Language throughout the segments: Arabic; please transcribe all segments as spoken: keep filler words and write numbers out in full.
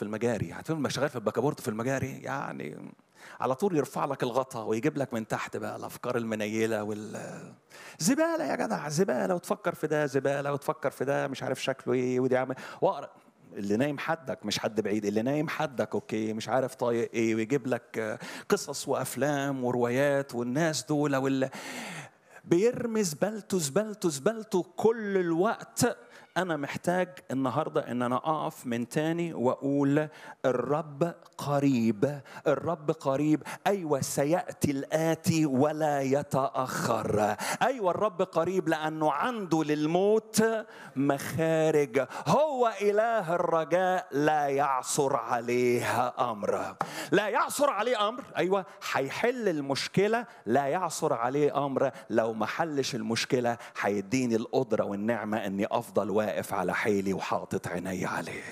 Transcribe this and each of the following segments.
في المجاري، هتقول ما شغال في البكابورت في المجاري، يعني على طول يرفع لك الغطا ويجيب لك من تحت بقى الافكار المنيله وال زباله يا جدع، زباله، وتفكر في ده زباله، وتفكر في ده مش عارف شكله ايه، ودي عامل واقرا اللي نايم حدك، مش حد بعيد، اللي نايم حدك اوكي مش عارف طايق ايه، ويجيب لك قصص وافلام وروايات، والناس دول وال بيرمي زبالته زبالته زبالته كل الوقت. أنا محتاج النهاردة إن أنا أقف من تاني وأقول الرب قريب، الرب قريب. أيوة سيأتي الآتي ولا يتأخر. أيوة الرب قريب لأنه عنده للموت مخارج. هو إله الرجاء لا يعصر عليه أمر، لا يعصر عليه أمر. أيوة هيحل المشكلة، لا يعصر عليه أمر. لو ما حلش المشكلة هيديني القدرة والنعمة أني أفضل واقف على حيلي وحاطط عيني عليه.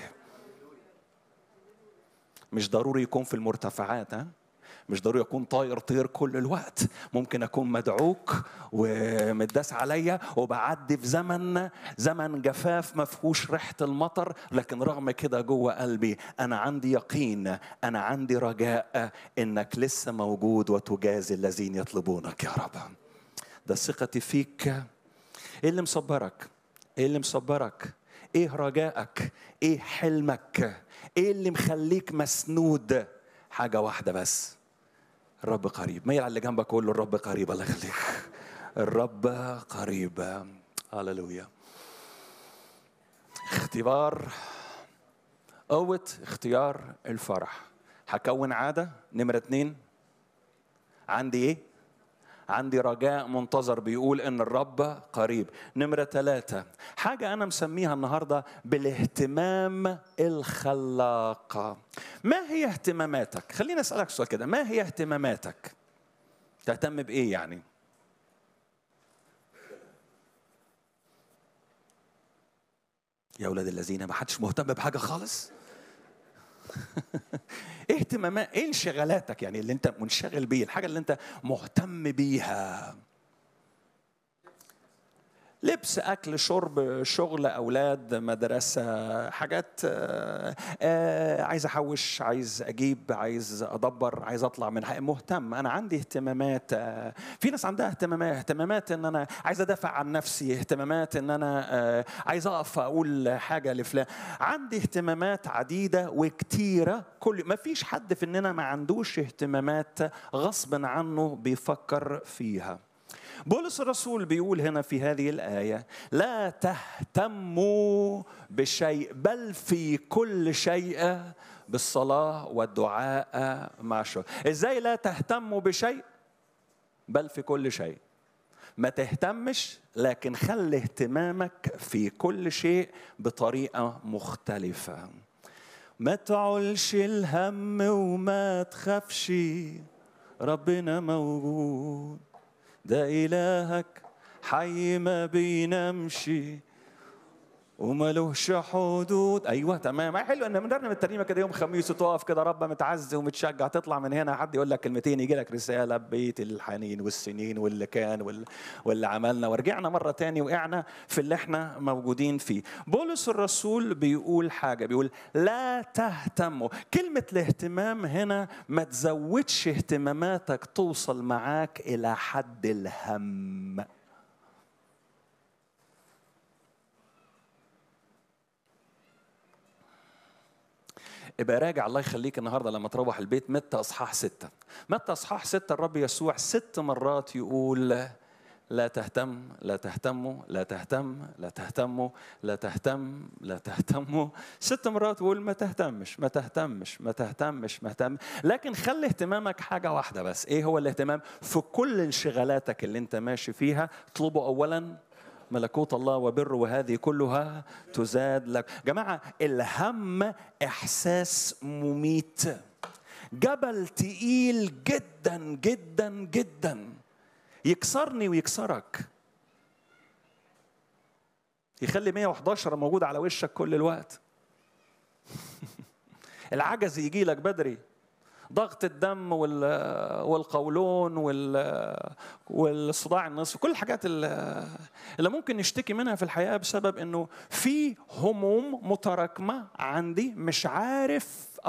مش ضروري يكون في المرتفعات، ها؟ مش ضروري أكون طاير طير كل الوقت. ممكن أكون مدعوك ومتداس عليا وبعدي في زمن زمن جفاف ما فيهوش ريحة المطر، لكن رغم كده جوه قلبي أنا عندي يقين، أنا عندي رجاء إنك لسه موجود وتجازي الذين يطلبونك يا رب. ده ثقتي فيك. إيه اللي مصبرك؟ إيه اللي مصبرك؟ إيه رجائك؟ إيه حلمك؟ إيه اللي مخليك مسنود؟ حاجة واحدة بس، الرب قريب. ميل على اللي جنبك وقول له الرب قريب. الله يخليك، الرب قريب. هللويا. اختبار قوة اختيار الفرح. هكون عادة. نمرة اتنين، عندي ايه؟ عندي رجاء منتظر بيقول ان الرب قريب. نمرة ثلاثة، حاجة انا مسميها النهاردة بالاهتمام الخلاق. ما هي اهتماماتك؟ خليني اسألك سؤال كده، ما هي اهتماماتك؟ تهتم بايه يعني؟ يا اولاد الذين ما حدش مهتم بحاجة خالص. ايه اهتمامات؟ ايه انشغالاتك يعني اللي انت منشغل بيه، الحاجة اللي انت مهتم بيها؟ لبس، أكل، شرب، شغل، أولاد، مدرسة، حاجات آه آه عايز أحوش، عايز أجيب، عايز أدبر، عايز أطلع من حق. مهتم. أنا عندي اهتمامات. آه في ناس عندها اهتمامات اهتمامات إن أنا عايز أدافع عن نفسي، اهتمامات إن أنا آه عايز أقف أقول حاجة لفلان. عندي اهتمامات عديدة وكتيرة. كل ما فيش حد في إننا ما عندوش اهتمامات غصب عنه بيفكر فيها. بولس الرسول بيقول هنا في هذه الآية لا تهتموا بشيء بل في كل شيء بالصلاة والدعاء مع الشكر. إزاي لا تهتموا بشيء بل في كل شيء؟ ما تهتمش، لكن خلي اهتمامك في كل شيء بطريقة مختلفة. ما تعولش الهم وما تخافش، ربنا موجود، ده إلهك حي ما بينامش وملوش حدود. أيوة تمام. حلو إن بنرنم الترنيمة كده يوم خميس وتقف كده رب متعزي ومتشجع، تطلع من هنا حد يقول لك كلمتين يجي لك رسالة ببيت الحنين والسنين واللي كان وال... واللي عملنا ورجعنا مرة تاني وقعنا في اللي احنا موجودين فيه. بولس الرسول بيقول حاجة، بيقول لا تهتموا. كلمة الاهتمام هنا ما تزودش اهتماماتك توصل معاك إلى حد الهم. ابقى راجع الله يخليك النهارده لما تروح البيت متى اصحاح ستة. متى اصحاح ستة الرب يسوع ست مرات يقول لا تهتم، لا تهتموا، لا تهتم، لا تهتموا، لا تهتم، لا تهتموا. ست مرات يقول ما تهتمش، ما تهتمش، ما تهتمش، ما تهتم. لكن خلي اهتمامك حاجة واحدة بس. ايه هو الاهتمام؟ في كل انشغالاتك اللي انت ماشي فيها اطلبوا اولا ملكوت الله وبره وهذه كلها تزاد لك. جماعة الهم إحساس مميت، جبل تقيل جدا جدا جدا، يكسرني ويكسرك، يخلي مية وحداشر موجود على وشك كل الوقت. العجز يجي لك بدري، ضغط الدم والقولون والصداع النصفي، كل الحاجات اللي ممكن نشتكي منها في الحياة بسبب انه في هموم متراكمة عندي مش عارف